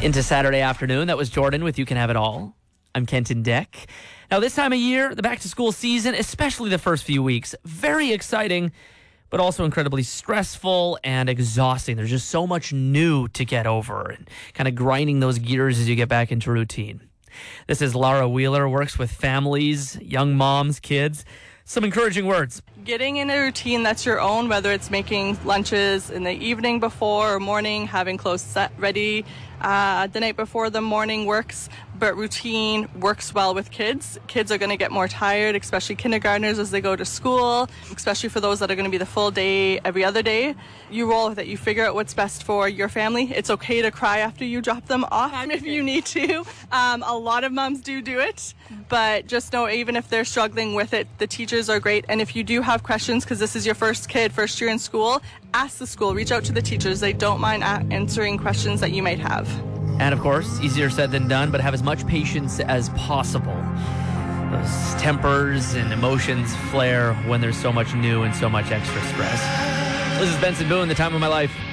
Into Saturday afternoon. That was Jordan with You Can Have It All. I'm Kenton Deck. Now, this time of year, the back-to-school season, especially the first few weeks, very exciting, but also incredibly stressful and exhausting. There's just so much new to get over and kind of grinding those gears as you get back into routine. This is Laura Wheeler, works with families, young moms, kids. Some encouraging words. Getting in a routine that's your own, whether it's making lunches in the evening before or morning, having clothes set ready the night before the morning works, but routine works well with kids. Kids are going to get more tired, especially kindergartners as they go to school, especially for those that are going to be the full day every other day. You roll with it. You figure out what's best for your family. It's okay to cry after you drop them off if you need to. A lot of moms do it, but just know even if they're struggling with it, the teachers are great. And if you do have questions, because this is your first year in school, ask the school, reach out to the teachers. They don't mind answering questions that you might have. And of course, easier said than done, but have as much patience as possible. Those tempers and emotions flare when there's so much new and so much extra stress. This is Benson Boone, The Time of My Life.